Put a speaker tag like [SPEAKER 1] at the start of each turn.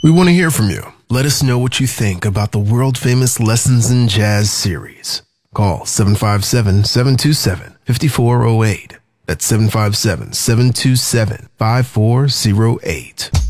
[SPEAKER 1] We want to hear from you. Let us know what you think about the world-famous Lessons in Jazz series. Call 757-727-5408. That's 757-727-5408.